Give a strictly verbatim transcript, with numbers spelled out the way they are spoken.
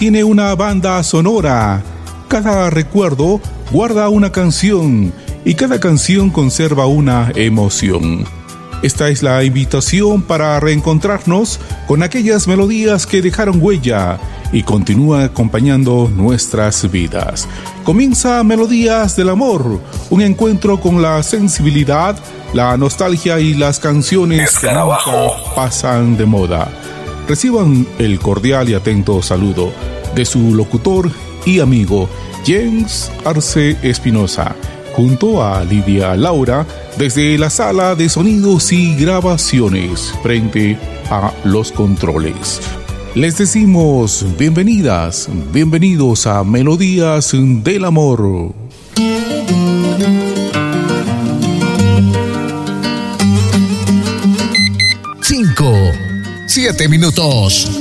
tiene una banda sonora. Cada recuerdo guarda una canción y cada canción conserva una emoción. Esta es la invitación para reencontrarnos con aquellas melodías que dejaron huella y continúa acompañando nuestras vidas. Comienza Melodías del Amor, un encuentro con la sensibilidad, la nostalgia y las canciones que nunca pasan de moda. Reciban el cordial y atento saludo de su locutor y amigo Jens Arce Espinosa, junto a Lidia Laura, desde la sala de sonidos y grabaciones, frente a los controles. Les decimos bienvenidas, bienvenidos a Melodías del Amor. Cinco, siete minutos.